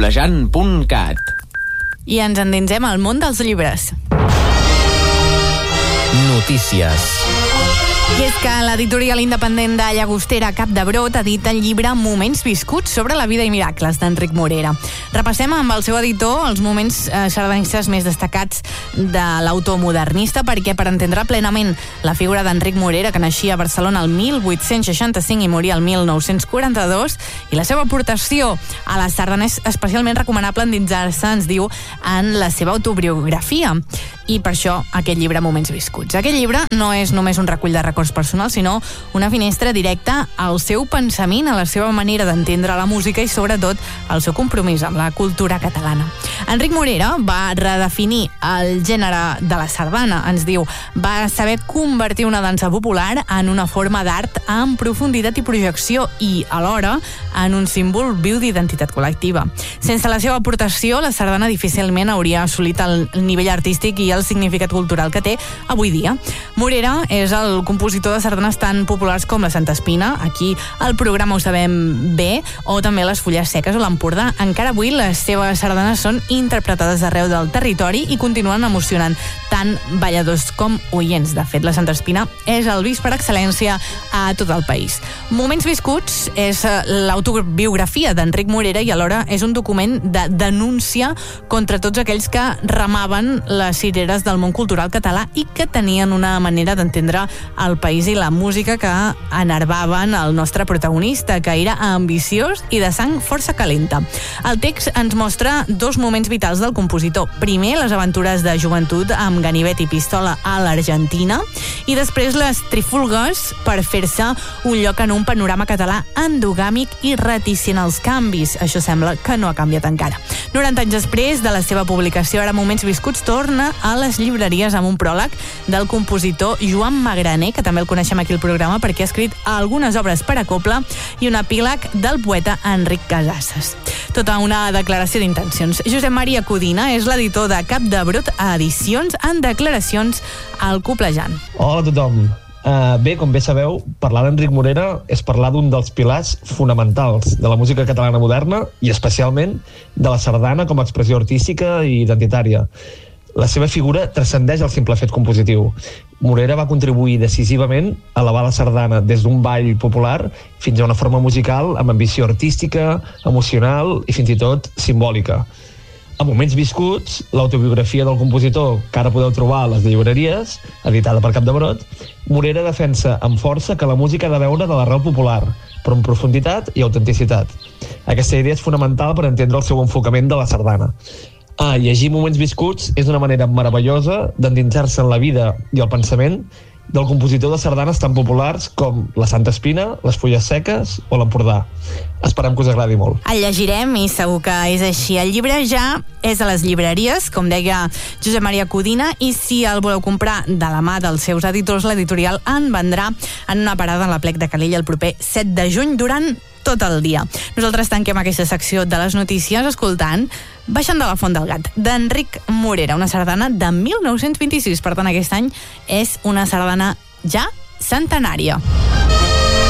elcoplejant.cat. I ens endinsem al món dels llibres. Notícies. I és que l'editorial independent de Llagostera Cap de Brot ha dit el llibre Moments viscuts sobre la vida i miracles d'Enric Morera. Repassem amb el seu editor els moments sardanistes més destacats de l'autor modernista, perquè per entendre plenament la figura d'Enric Morera, que naixia a Barcelona el 1865 i moria el 1942, i la seva aportació a la sardana és especialment recomanable endinsar-se, ens diu, en la seva autobiografia. I per això aquest llibre Moments viscuts. Aquest llibre no és només un recull de records personals, sinó una finestra directa al seu pensament, a la seva manera d'entendre la música i sobretot al seu compromís amb la cultura catalana. Enric Morera va redefinir el gènere de la sardana, ens diu, va saber convertir una dansa popular en una forma d'art amb profunditat i projecció i, alhora, en un símbol viu d'identitat col·lectiva. Sense la seva aportació, la sardana difícilment hauria assolit el nivell artístic i el significat cultural que té avui dia. Morera és el compositor de sardanes tan populars com la Santa Espina, aquí al programa ho sabem bé, o també les Fulles Seques o l'Empordà. Encara avui les seves sardanes són interpretades arreu del territori i continuen emocionant tant balladors com oients. De fet, la Santa Espina és el bis per excel·lència a tot el país. Moments viscuts és l'autobiografia d'Enric Morera i alhora és un document de denúncia contra tots aquells que remaven les cireres del món cultural català i que tenien una manera d'entendre el país i la música que enervaven el nostre protagonista, que era ambiciós i de sang força calenta. El text ens mostra dos moments vitals del compositor. Primer, les aventures de joventut amb ganivet i pistola a l'Argentina i després les trifulgues per fer-se un lloc en un panorama català endogàmic i reticent als canvis. Això sembla que no ha canviat encara. 90 anys després de la seva publicació, ara Moments viscuts torna a les llibreries amb un pròleg del compositor Joan Magraner, que també el coneixem aquí al programa perquè ha escrit algunes obres per a cobla, i un epíleg del poeta Enric Casasses. Tota una declaració d'intencions. Josep Maria Codina és l'editor de Cap de Brot a Edicions, en declaracions al Coplejant. Hola a tothom. Bé, com bé sabeu, parlar d'Enric Morera és parlar d'un dels pilars fonamentals de la música catalana moderna i especialment de la sardana com a expressió artística i identitària. La seva figura transcendeix el simple fet compositiu. Morera va contribuir decisivament a elevar la sardana des d'un ball popular fins a una forma musical amb ambició artística, emocional i fins i tot simbòlica. A Moments viscuts, l'autobiografia del compositor, que ara podeu trobar a les llibreries, editada per Cap de Brot, Morera defensa amb força que la música ha de veure de l'arrel popular, però amb profunditat i autenticitat. Aquesta idea és fonamental per entendre el seu enfocament de la sardana. Llegir Moments viscuts és una manera meravellosa d'endinsar-se en la vida i el pensament del compositor de sardanes tan populars com la Santa Espina, les Fulles Seques o l'Empordà. Esperem que us agradi molt. El llegirem i segur que és així. El llibre ja és a les llibreries, com deia Josep Maria Codina, i si el voleu comprar de la mà dels seus editors, l'editorial en vendrà en una parada en la Plec de Calella el proper 7 de juny durant tot el dia. Nosaltres tanquem aquesta secció de les notícies escoltant Baixant de la Font del Gat, d'Enric Morera, una sardana de 1926. Per tant, aquest any és una sardana ja centenària.